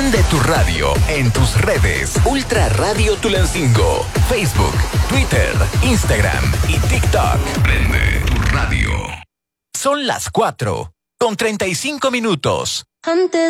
Prende tu radio en tus redes. Ultra Radio Tulancingo. Facebook, Twitter, Instagram y TikTok. Prende tu radio. Son las 4:35. Antes